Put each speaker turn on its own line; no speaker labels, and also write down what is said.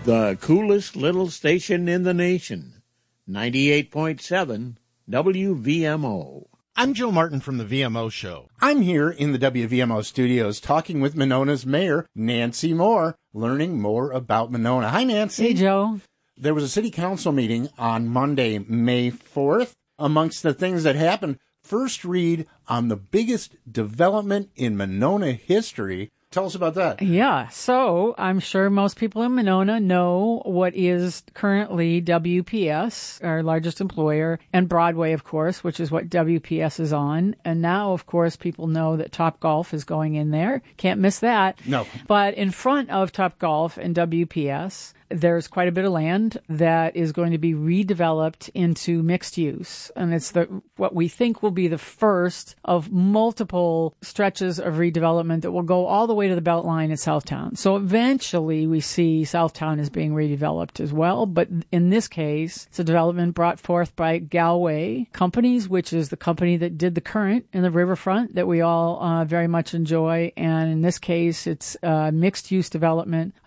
The coolest little station in the nation. 98.7 WVMO.
I'm Joe Martin from the VMO Show.
I'm here in the WVMO studios talking with Monona's mayor, Nancy Moore, learning more about Monona. Hi, Nancy.
Hey, Joe.
There was a city council meeting on Monday, May 4th. Amongst the things that happened, first read on the biggest development in Monona history. Tell us about that.
Yeah, so I'm sure most people in Monona know what is currently WPS, our largest employer, and Broadway, of course, which is what WPS is on. And now, of course, people know that Topgolf is going in there. Can't miss that.
No.
But in front of Topgolf and WPS, there's quite a bit of land that is going to be redeveloped into mixed use. And it's what we think will be the first of multiple stretches of redevelopment that will go all the way to the Beltline at Southtown. So eventually we see Southtown as being redeveloped as well. But in this case, it's a development brought forth by Galway Companies, which is the company that did the Current in the riverfront that we all very much enjoy. And in this case, it's a mixed use development